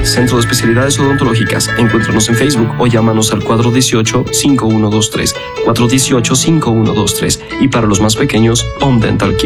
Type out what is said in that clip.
Centro de Especialidades Odontológicas. Encuéntranos en Facebook o llámanos al 418-5123. 418-5123. Y para los más pequeños, Home Dental Care.